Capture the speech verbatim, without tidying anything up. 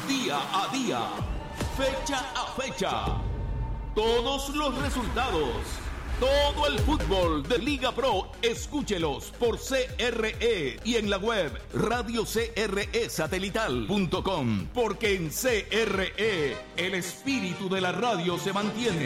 día a día, fecha a fecha. Todos los resultados, todo el fútbol de Liga Pro, escúchelos por C R E y en la web radio c r e satelital punto com, porque en C R E el espíritu de la radio se mantiene.